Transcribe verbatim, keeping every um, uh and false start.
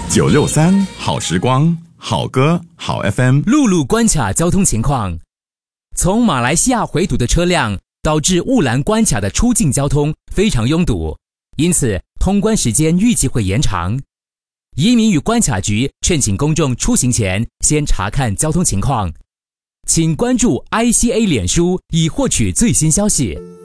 九六三好时光，好歌好 F M。 陆路关卡交通情况：从马来西亚回堵的车辆导致雾兰关卡的出境交通非常拥堵，因此通关时间预计会延长。移民与关卡局劝请公众出行前先查看交通情况，请关注 I C A 脸书以获取最新消息。